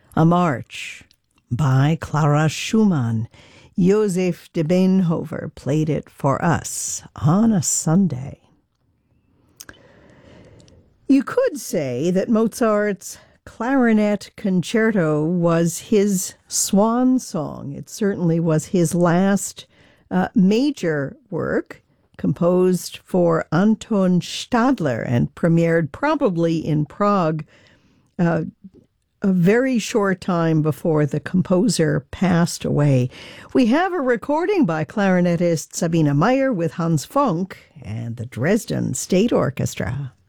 A march by Clara Schumann. Joseph de Beenhover played it for us on a Sunday. You could say that Mozart's Clarinet Concerto was his swan song. It certainly was his last major work, composed for Anton Stadler and premiered probably in Prague a very short time before the composer passed away. We have a recording by clarinetist Sabine Meyer with Hans Funk and the Dresden State Orchestra.